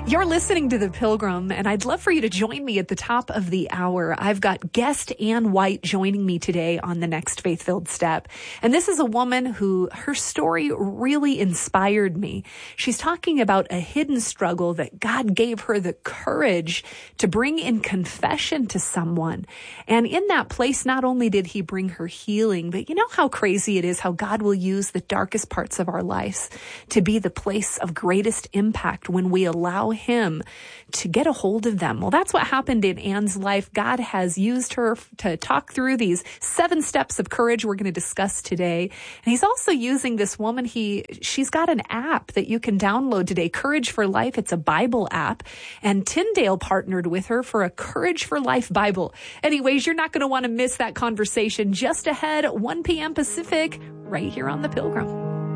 You're listening to The Pilgrim, and I'd love for you to join me at the top of the hour. I've got guest Ann White joining me today on the next Faith-Filled Step. And this is a woman who, her story really inspired me. She's talking about a hidden struggle that God gave her the courage to bring in confession to someone. And in that place, not only did he bring her healing, but you know how crazy it is how God will use the darkest parts of our lives to be the place of greatest impact when we allow him to get a hold of them. Well, that's what happened in Ann's life. God has used her to talk through these 7 steps of courage we're going to discuss today. And he's also using this woman. She's got an app that you can download today, Courage for Life. It's a Bible app. And Tyndale partnered with her for a Courage for Life Bible. Anyways, you're not going to want to miss that conversation just ahead, 1 p.m. Pacific, right here on The Pilgrim.